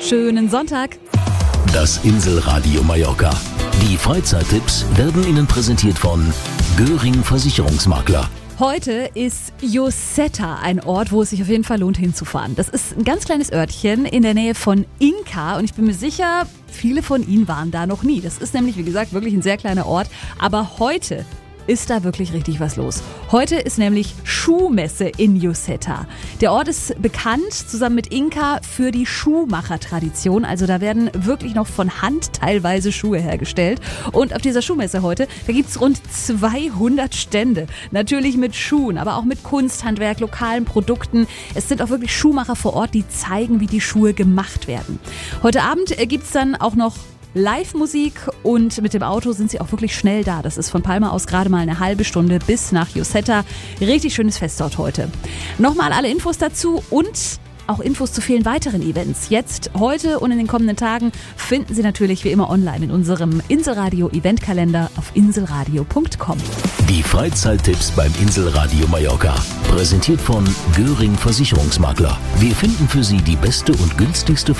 Schönen Sonntag. Das Inselradio Mallorca. Die Freizeittipps werden Ihnen präsentiert von Göring Versicherungsmakler. Heute ist Lloseta ein Ort, wo es sich auf jeden Fall lohnt hinzufahren. Das ist ein ganz kleines Örtchen in der Nähe von Inca und ich bin mir sicher, viele von Ihnen waren da noch nie. Das ist nämlich, wie gesagt, wirklich ein sehr kleiner Ort. Aber heute ist da wirklich richtig was los. Heute ist nämlich Schuhmesse in Lloseta. Der Ort ist bekannt, zusammen mit Inca, für die Schuhmachertradition. Also da werden wirklich noch von Hand teilweise Schuhe hergestellt. Und auf dieser Schuhmesse heute, da gibt es rund 200 Stände. Natürlich mit Schuhen, aber auch mit Kunsthandwerk, lokalen Produkten. Es sind auch wirklich Schuhmacher vor Ort, die zeigen, wie die Schuhe gemacht werden. Heute Abend gibt es dann auch noch Live-Musik und mit dem Auto sind sie auch wirklich schnell da. Das ist von Palma aus gerade mal eine halbe Stunde bis nach Lloseta. Richtig schönes Fest dort heute. Nochmal alle Infos dazu und auch Infos zu vielen weiteren Events. Jetzt, heute und in den kommenden Tagen finden Sie natürlich wie immer online in unserem Inselradio-Eventkalender auf inselradio.com. Die Freizeittipps beim Inselradio Mallorca. Präsentiert von Göring Versicherungsmakler. Wir finden für Sie die beste und günstigste